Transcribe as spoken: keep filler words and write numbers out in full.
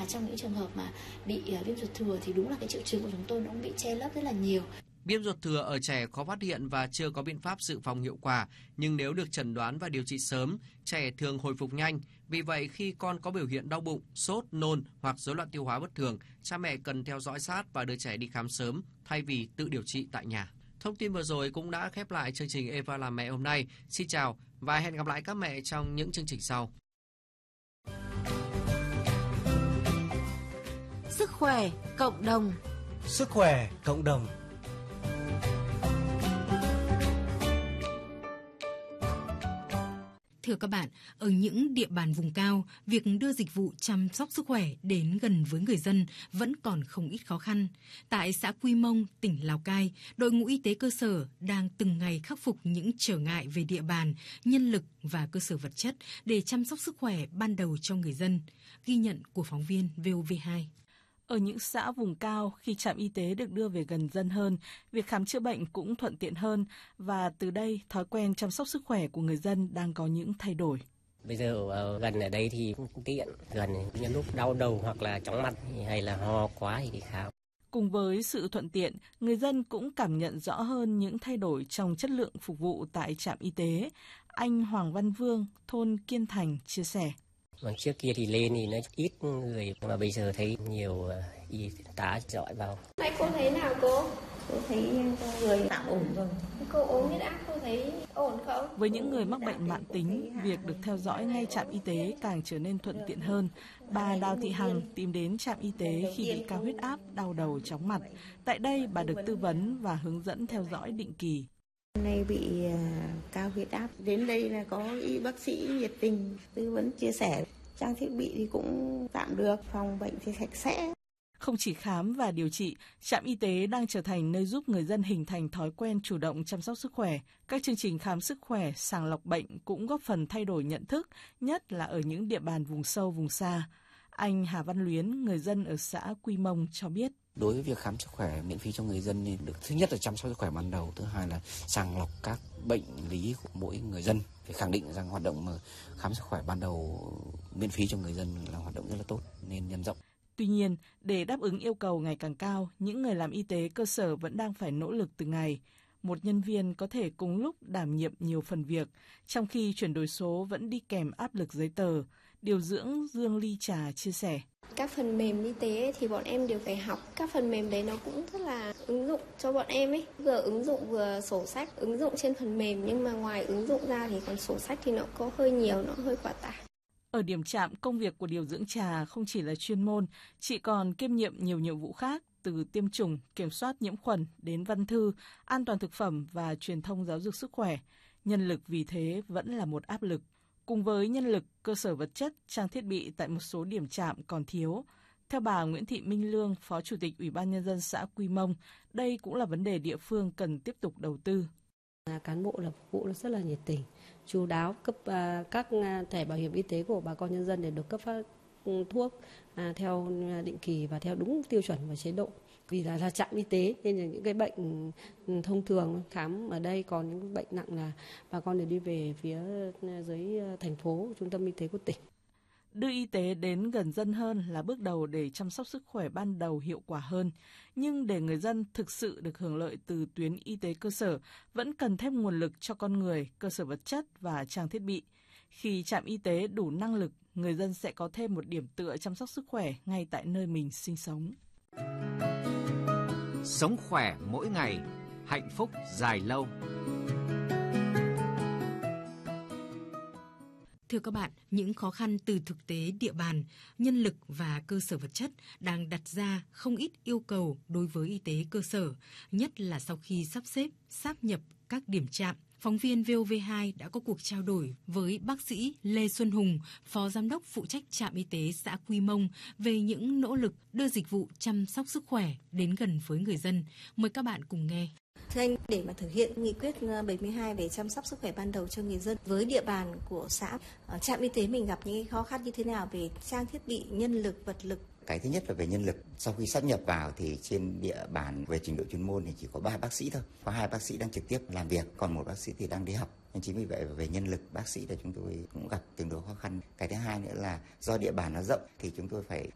và trong những trường hợp mà bị uh, viêm ruột thừa thì đúng là cái triệu chứng của chúng tôi nó cũng bị che lấp rất là nhiều. Viêm ruột thừa ở trẻ khó phát hiện và chưa có biện pháp dự phòng hiệu quả, nhưng nếu được chẩn đoán và điều trị sớm, trẻ thường hồi phục nhanh. Vì vậy, khi con có biểu hiện đau bụng, sốt, nôn hoặc rối loạn tiêu hóa bất thường, cha mẹ cần theo dõi sát và đưa trẻ đi khám sớm thay vì tự điều trị tại nhà. Thông tin vừa rồi cũng đã khép lại chương trình Eva làm mẹ hôm nay. Xin chào và hẹn gặp lại các mẹ trong những chương trình sau. Sức khỏe cộng đồng. Sức khỏe cộng đồng. Thưa các bạn, ở những địa bàn vùng cao, việc đưa dịch vụ chăm sóc sức khỏe đến gần với người dân vẫn còn không ít khó khăn. Tại xã Quy Mông, tỉnh Lào Cai, đội ngũ y tế cơ sở đang từng ngày khắc phục những trở ngại về địa bàn, nhân lực và cơ sở vật chất để chăm sóc sức khỏe ban đầu cho người dân. Ghi nhận của phóng viên vê o vê hai. Ở những xã vùng cao, khi trạm y tế được đưa về gần dân hơn, việc khám chữa bệnh cũng thuận tiện hơn và từ đây thói quen chăm sóc sức khỏe của người dân đang có những thay đổi. Bây giờ ở gần ở đây thì cũng tiện, gần những lúc đau đầu hoặc là chóng mặt hay là ho quá thì đi khám. Cùng với sự thuận tiện, người dân cũng cảm nhận rõ hơn những thay đổi trong chất lượng phục vụ tại trạm y tế. Anh Hoàng Văn Vương, thôn Kiên Thành chia sẻ. Mà trước kia thì lên thì nó ít người, mà bây giờ thấy nhiều y tá dõi vào. Này cô thấy nào cô? Cô thấy người tạm ổn rồi. Cô ốm huyết áp, cô thấy ổn không? Với những người mắc bệnh mãn tính, việc được theo dõi ngay trạm y tế càng trở nên thuận tiện hơn. Bà Đào Thị Hằng tìm đến trạm y tế khi bị cao huyết áp, đau đầu, chóng mặt. Tại đây, bà được tư vấn và hướng dẫn theo dõi định kỳ. Hôm nay bị cao huyết áp, đến đây là có y bác sĩ nhiệt tình tư vấn chia sẻ, trang thiết bị thì cũng tạm được, phòng bệnh thì sạch sẽ. Không chỉ khám và điều trị, trạm y tế đang trở thành nơi giúp người dân hình thành thói quen chủ động chăm sóc sức khỏe. Các chương trình khám sức khỏe, sàng lọc bệnh cũng góp phần thay đổi nhận thức, nhất là ở những địa bàn vùng sâu, vùng xa. Anh Hà Văn Luyến, người dân ở xã Quy Mông cho biết. Đối với việc khám sức khỏe miễn phí cho người dân thì được thứ nhất là chăm sóc sức khỏe ban đầu, thứ hai là sàng lọc các bệnh lý của mỗi người dân. Phải khẳng định rằng hoạt động khám sức khỏe ban đầu miễn phí cho người dân là hoạt động rất là tốt nên nhân rộng. Tuy nhiên, để đáp ứng yêu cầu ngày càng cao, những người làm y tế cơ sở vẫn đang phải nỗ lực từng ngày. Một nhân viên có thể cùng lúc đảm nhiệm nhiều phần việc, trong khi chuyển đổi số vẫn đi kèm áp lực giấy tờ. Điều dưỡng Dương Ly Trà chia sẻ. Các phần mềm y tế thì bọn em đều phải học. Các phần mềm đấy nó cũng rất là ứng dụng cho bọn em ấy. Vừa ứng dụng vừa sổ sách, ứng dụng trên phần mềm nhưng mà ngoài ứng dụng ra thì còn sổ sách thì nó có hơi nhiều, nó hơi quá tải. Ở điểm trạm, công việc của điều dưỡng Trà không chỉ là chuyên môn, chị còn kiêm nhiệm nhiều nhiệm vụ khác, từ tiêm chủng, kiểm soát nhiễm khuẩn đến văn thư, an toàn thực phẩm và truyền thông giáo dục sức khỏe. Nhân lực vì thế vẫn là một áp lực. Cùng với nhân lực, cơ sở vật chất, trang thiết bị tại một số điểm trạm còn thiếu. Theo bà Nguyễn Thị Minh Lương, Phó Chủ tịch Ủy ban Nhân dân xã Quy Mông, đây cũng là vấn đề địa phương cần tiếp tục đầu tư. Cán bộ là phục vụ rất là nhiệt tình, chu đáo, cấp uh, các thẻ bảo hiểm y tế của bà con nhân dân để được cấp phát thuốc uh, theo định kỳ và theo đúng tiêu chuẩn và chế độ. Vì là, là trạm y tế nên là những cái bệnh thông thường khám ở đây, còn những bệnh nặng là bà con đều đi về phía dưới thành phố, trung tâm y tế của tỉnh. Đưa y tế đến gần dân hơn là bước đầu để chăm sóc sức khỏe ban đầu hiệu quả hơn. Nhưng để người dân thực sự được hưởng lợi từ tuyến y tế cơ sở, vẫn cần thêm nguồn lực cho con người, cơ sở vật chất và trang thiết bị. Khi trạm y tế đủ năng lực, người dân sẽ có thêm một điểm tựa chăm sóc sức khỏe ngay tại nơi mình sinh sống. Sống khỏe mỗi ngày, hạnh phúc dài lâu. Thưa các bạn, những khó khăn từ thực tế địa bàn, nhân lực và cơ sở vật chất đang đặt ra không ít yêu cầu đối với y tế cơ sở, nhất là sau khi sắp xếp, sáp nhập các điểm trạm. Phóng viên vê o vê hai đã có cuộc trao đổi với bác sĩ Lê Xuân Hùng, Phó Giám đốc phụ trách trạm y tế xã Quy Mông về những nỗ lực đưa dịch vụ chăm sóc sức khỏe đến gần với người dân. Mời các bạn cùng nghe. Thưa anh, để mà thực hiện nghị quyết bảy mươi hai về chăm sóc sức khỏe ban đầu cho người dân với địa bàn của xã, trạm y tế mình gặp những khó khăn như thế nào về trang thiết bị, nhân lực, vật lực? Cái thứ nhất là về nhân lực. Sau khi sáp nhập vào thì trên địa bàn về trình độ chuyên môn thì chỉ có ba bác sĩ thôi. Có hai bác sĩ đang trực tiếp làm việc, còn một bác sĩ thì đang đi học. Nên chính vì vậy về nhân lực bác sĩ là chúng tôi cũng gặp tương đối khó khăn. Cái thứ hai nữa là do địa bàn nó rộng thì chúng tôi phải